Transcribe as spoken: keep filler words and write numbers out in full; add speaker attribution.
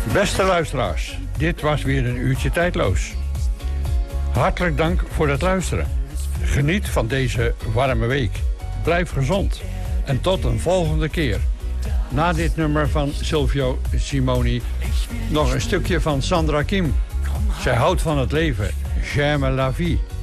Speaker 1: Beste luisteraars, dit was weer een uurtje tijdloos. Hartelijk dank voor het luisteren. Geniet van deze warme week. Blijf gezond. En tot een volgende keer. Na dit nummer van Silvio Simoni nog een stukje van Sandra Kim. Zij houdt van het leven. J'aime la vie.